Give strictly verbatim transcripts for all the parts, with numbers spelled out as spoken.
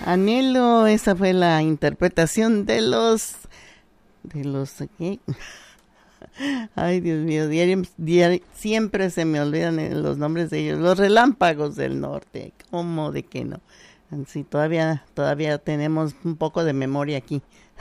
Anhelo, esa fue la interpretación de los... ¿De los qué? Ay, Dios mío, diario, diario, siempre se me olvidan los nombres de ellos. Los Relámpagos del Norte, ¿cómo de que no? Sí, todavía, todavía tenemos un poco de memoria aquí.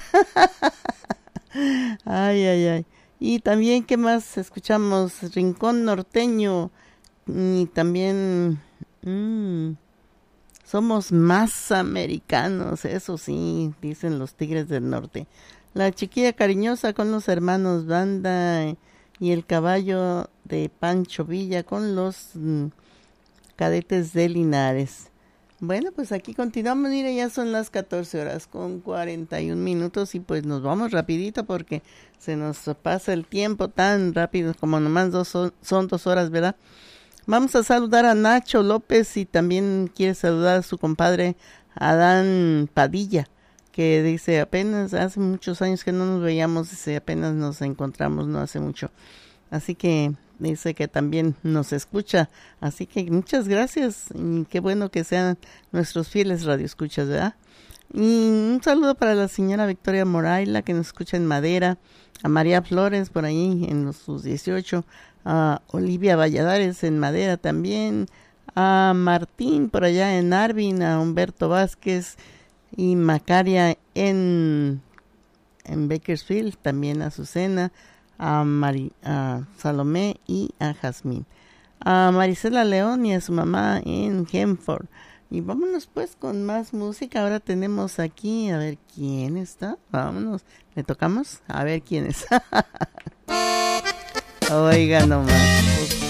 Ay, ay, ay. Y también, ¿qué más escuchamos? Rincón Norteño. Y también... Mmm, somos más americanos, eso sí, dicen los Tigres del Norte. La Chiquilla Cariñosa con los hermanos Banda y el Caballo de Pancho Villa con los mm, Cadetes de Linares. Bueno, pues aquí continuamos, mire, ya son las catorce horas con cuarenta y un minutos y pues nos vamos rapidito porque se nos pasa el tiempo tan rápido como nomás dos son, son dos horas, ¿verdad? Vamos a saludar a Nacho López y también quiere saludar a su compadre Adán Padilla, que dice apenas hace muchos años que no nos veíamos, dice apenas nos encontramos, no hace mucho. Así que dice que también nos escucha, así que muchas gracias y qué bueno que sean nuestros fieles radioescuchas, ¿verdad? Y un saludo para la señora Victoria Moraila que nos escucha en Madera, a María Flores por ahí en los, sus dieciocho, a Olivia Valladares en Madera también, a Martín por allá en Arvin, a Humberto Vázquez y Macaria en, en Bakersfield, también a Azucena, a, Mari, a Salomé y a Jazmín, a Marisela León y a su mamá en Hemford. Y vámonos pues con más música. Ahora tenemos aquí, a ver quién está. Vámonos, ¿le tocamos? A ver quién es. Oiga nomás.